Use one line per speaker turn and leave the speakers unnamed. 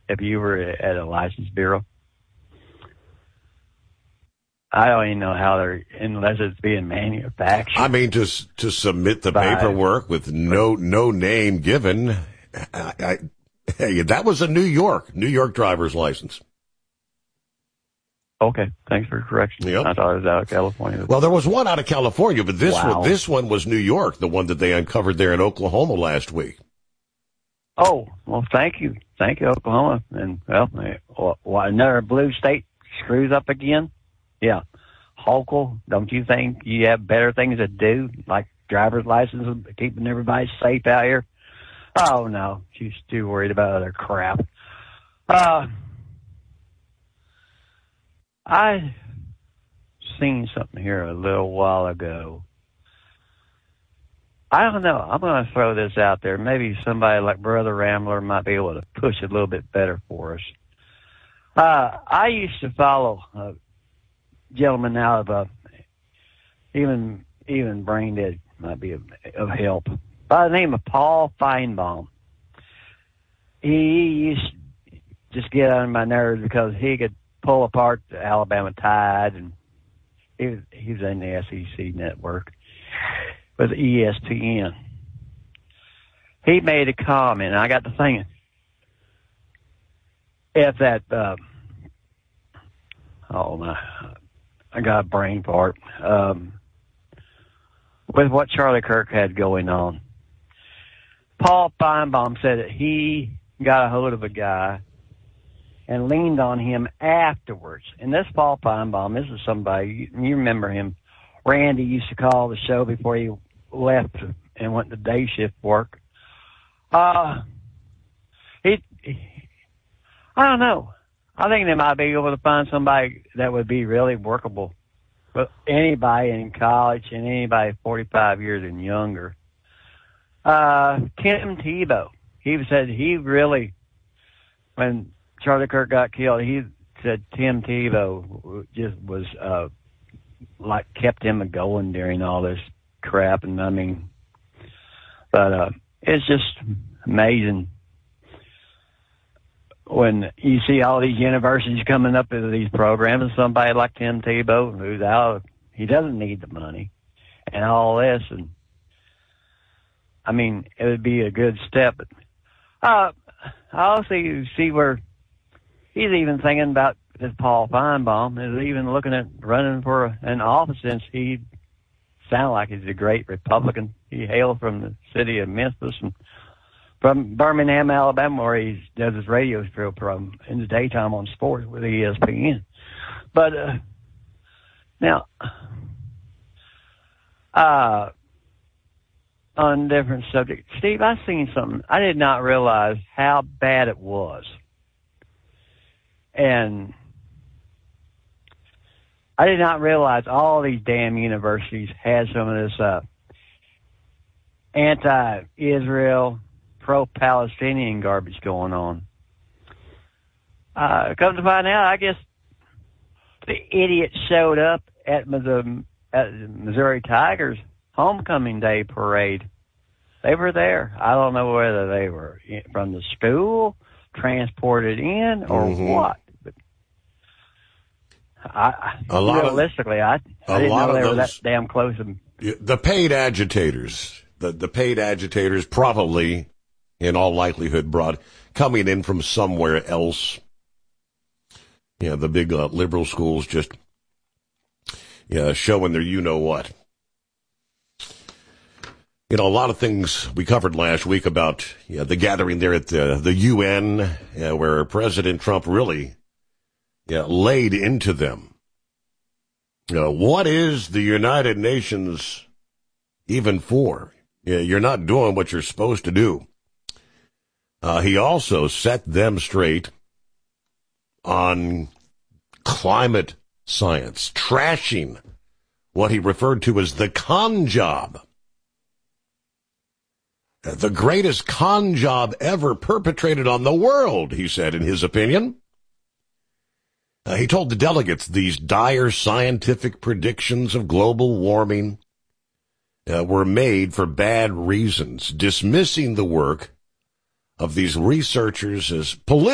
if you were at a license bureau. I don't even know how they're, unless it's being manufactured.
I mean, to submit the paperwork with no name given. Hey, that was a New York driver's license.
Okay, thanks for the correction.
Yep.
I thought it was out of California.
Well, there was one out of California, but this one was New York, the one that they uncovered there in Oklahoma last week.
Oh, well, thank you. Thank you, Oklahoma. And, well, another blue state screws up again? Yeah. Hochul, don't you think you have better things to do, like driver's license, keeping everybody safe out here? Oh, no. She's too worried about other crap. I seen something here a little while ago. I don't know. I'm going to throw this out there. Maybe somebody like Brother Rambler might be able to push it a little bit better for us. I used to follow a gentleman out of even brain dead might be of help, by the name of Paul Feinbaum. He used to just get on my nerves because he could pull apart the Alabama Tide, and he was in the SEC network with ESPN. He made a comment, and I got to thinking, if that, I got a brain fart, with what Charlie Kirk had going on. Paul Feinbaum said that he got a hold of a guy and leaned on him afterwards. And this Paul Feinbaum, this is somebody, you remember him, Randy used to call the show before he left and went to day shift work. I don't know. I think they might be able to find somebody that would be really workable. But anybody in college and anybody 45 years and younger. Tim Tebow, he said he really, when Charlie Kirk got killed, he said Tim Tebow just was, like kept him going during all this crap. And I mean, but, it's just amazing when you see all these universities coming up with these programs and somebody like Tim Tebow who's out, he doesn't need the money and all this. And I mean, it would be a good step. But, I also see where he's even thinking about this Paul Feinbaum is even looking at running for an office, since he sounds like he's a great Republican. He hails from the city of Memphis and from Birmingham, Alabama, where he does his radio show from in the daytime on sports with ESPN. But now, on different subject, Steve, I seen something. I did not realize how bad it was, and I did not realize all these damn universities had some of this anti-Israel, pro-Palestinian garbage going on. Come to find out, I guess the idiot showed up at the Missouri Tigers homecoming day parade. They were there. I don't know whether they were from the school, transported in, or what. But realistically, I didn't know they were that damn close.
The paid agitators, the paid agitators probably, in all likelihood, coming in from somewhere else. You know, the big liberal schools just showing their you-know-what. You know, a lot of things we covered last week about the gathering there at the UN, where President Trump really laid into them. What is the United Nations even for? You're not doing what you're supposed to do. He also set them straight on climate science, trashing what he referred to as the con job. The greatest con job ever perpetrated on the world, he said, in his opinion. He told the delegates these dire scientific predictions of global warming were made for bad reasons, dismissing the work of these researchers as political.